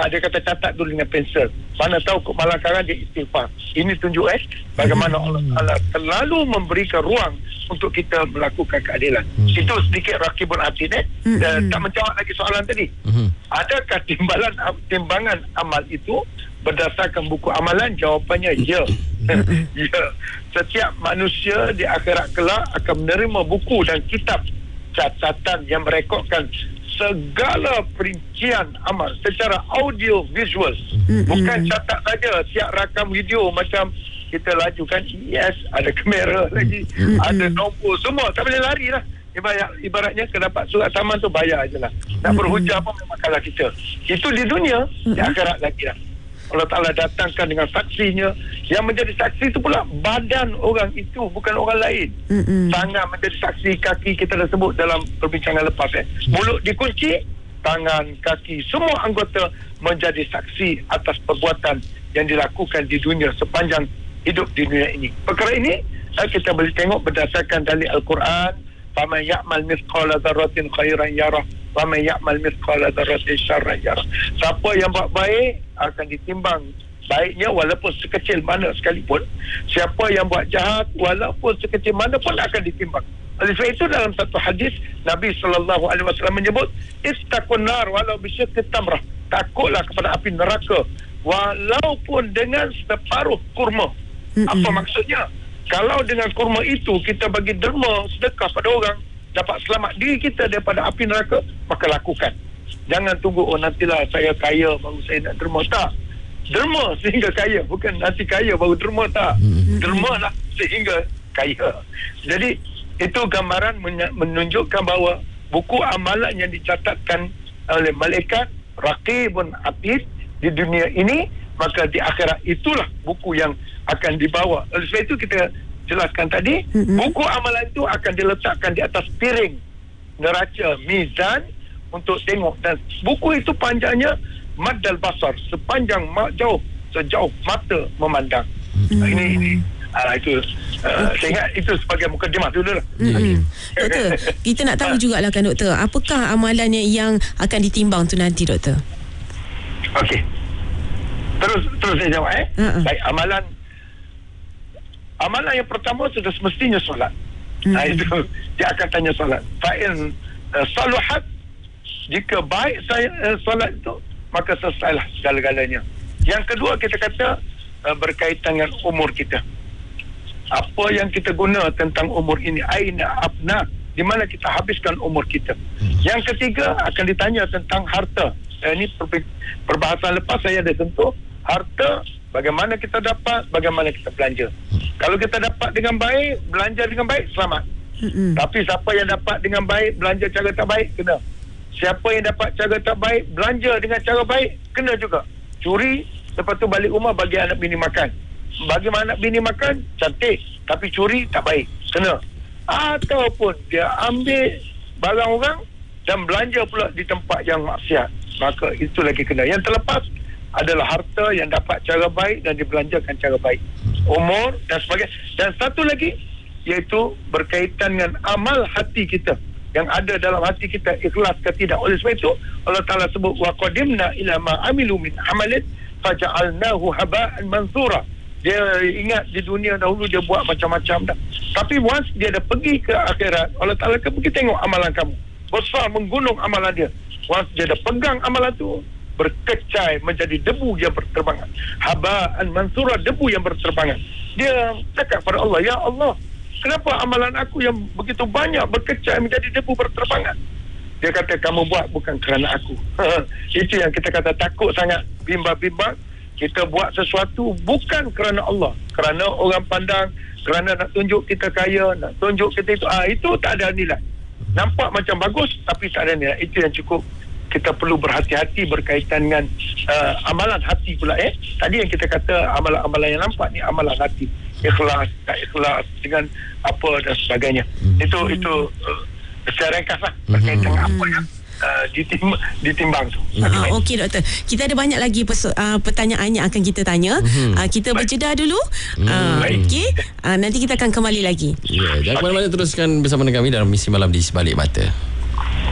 Dia kata catat dulu dengan pensel. Mana tahu kemalakaran dia istighfar. Ini tunjuk bagaimana Allah Ta'ala terlalu memberikan ruang untuk kita melakukan keadilan. Itu sedikit Raqibun Atid. Tak menjawab lagi soalan tadi. Adakah timbangan amal itu berdasarkan buku amalan? Jawapannya ya. Ya. Setiap manusia di akhirat kelak akan menerima buku dan kitab catatan yang merekodkan segala perincian amal secara audio visual. Bukan catat saja, siap rakam video macam kita lajukan ES, ada kamera lagi, ada nombor, semua tak boleh lari lah. Ibaratnya kalau dapat surat saman tu bayar je lah. Nak berhujah apa memang kalah kita. Itu di dunia, di akhirat lagi lah. Allah Ta'ala datangkan dengan saksinya. Yang menjadi saksi itu pula badan orang itu, bukan orang lain. Tangan menjadi saksi, kaki kita dah sebut dalam perbincangan lepas. Mulut dikunci, tangan, kaki, semua anggota menjadi saksi atas perbuatan yang dilakukan di dunia sepanjang hidup di dunia ini. Perkara ini kita boleh tengok berdasarkan dalil Al-Quran. Faman ya'mal mithqala dzarratin khairan yarah wa man ya'mal mithqala dzarratin syarran yarah. Siapa yang buat baik akan ditimbang baiknya walaupun sekecil mana sekalipun. Siapa yang buat jahat walaupun sekecil mana pun akan ditimbang. Oleh sebab itu dalam satu hadis Nabi SAW menyebut istaqun nar walau bisyaqi tamrah. Takutlah kepada api neraka walaupun dengan separuh kurma. Apa maksudnya? Kalau dengan kurma itu kita bagi derma sedekah pada orang, dapat selamat diri kita daripada api neraka, maka lakukan. Jangan tunggu nantilah saya kaya baru saya nak derma. Tak. Derma sehingga kaya, bukan nanti kaya baru derma. Tak. Derma lah sehingga kaya. Jadi itu gambaran menunjukkan bahawa buku amalan yang dicatatkan oleh malaikat Raqibun Atid di dunia ini, maka di akhirat itulah buku yang akan dibawa. Oleh sebab itu kita jelaskan tadi, buku amalan itu akan diletakkan di atas piring neraca mizan untuk tengok, dan buku itu panjangnya maddal basar, sepanjang sejauh mata memandang. Ini itu saya ingat itu sebagai mukadimah dulu lah. Doktor, kita nak tahu jugalah kan doktor, apakah amalan yang akan ditimbang tu nanti doktor? Okey, terus saya jawab. Baik, amalan yang pertama sudah semestinya solat. Itu dia akan tanya solat. Fa'in saluhat, jika baik saya solat itu, maka selesailah segala-galanya. Yang kedua kita kata berkaitan dengan umur kita. Apa yang kita guna tentang umur ini? Aina abna, di mana kita habiskan umur kita. Yang ketiga akan ditanya tentang harta. Ini perbahasan lepas saya ada sentuh harta. Bagaimana kita dapat, bagaimana kita belanja. Kalau kita dapat dengan baik, belanja dengan baik, selamat. Tapi siapa yang dapat dengan baik, belanja cara tak baik, kena. Siapa yang dapat cara tak baik, belanja dengan cara baik, kena juga. Curi, lepas tu balik rumah bagi anak bini makan. Bagi anak bini makan, cantik. Tapi curi, tak baik, kena. Ataupun dia ambil barang orang dan belanja pula di tempat yang maksiat, maka itu lagi kena. Yang terlepas adalah harta yang dapat cara baik dan dibelanjakan cara baik. Umur dan sebagainya. Dan satu lagi, iaitu berkaitan dengan amal hati kita. Yang ada dalam hati kita, ikhlas ke tidak. Oleh sebab itu Allah Ta'ala sebut wa qadimna ila ma amilu min amalin faja'alnahu haba'an mansura. Dia ingat di dunia dahulu dia buat macam-macam dah. Tapi once dia dah pergi ke akhirat, Allah Ta'ala pergi tengok amalan kamu. Besar menggunung amalan dia. Once dia dah pegang amalan tu, berkecai menjadi debu yang berterbangan. Haba'an mansura, debu yang berterbangan. Dia cakap pada Allah, ya Allah, kenapa amalan aku yang begitu banyak berkecai menjadi debu berterbangan? Dia kata, kamu buat bukan kerana aku. Itu yang kita kata takut sangat, bimbang-bimbang. Kita buat sesuatu bukan kerana Allah, kerana orang pandang, kerana nak tunjuk kita kaya, nak tunjuk kita itu. Itu tak ada nilai. Nampak macam bagus tapi tak ada nilai. Itu yang cukup kita perlu berhati-hati berkaitan dengan amalan hati pula. Tadi yang kita kata amalan-amalan yang nampak ni amalan hati, ikhlas, tak ikhlas, dengan apa dan sebagainya. Itu secara ringkas lah berkaitan dengan apa yang ditimbang tu. Okey doktor, kita ada banyak lagi pertanyaan yang akan kita tanya. Kita berjeda dulu. Okey, nanti kita akan kembali lagi. Jangan ke mana-mana, teruskan bersama dengan kami dalam Misi Malam di Sebalik Mata.